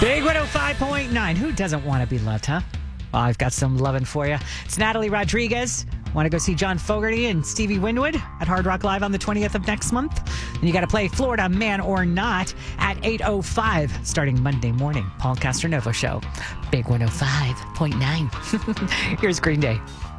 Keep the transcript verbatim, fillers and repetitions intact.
Big one oh five point nine. Who doesn't want to be loved, huh? Well, I've got some loving for you. It's Natalie Rodriguez. Want to go see John Fogerty and Stevie Winwood at Hard Rock Live on the twentieth of next month? And you got to play Florida Man or Not at eight oh five starting Monday morning. Paul Castronovo Show. Big one oh five point nine. Here's Green Day.